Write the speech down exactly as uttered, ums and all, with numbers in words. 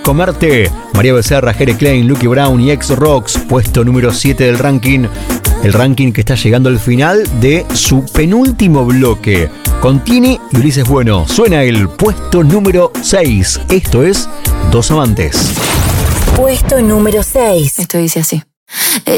Comerte, María Becerra, Jere Klein, Lucky Brown y X-Rocks, puesto número siete del ranking. El ranking que está llegando al final de su penúltimo bloque. Con Tini y Ulises Bueno. Suena el puesto número seis. Esto es Dos Amantes. Puesto número seis. Esto dice así.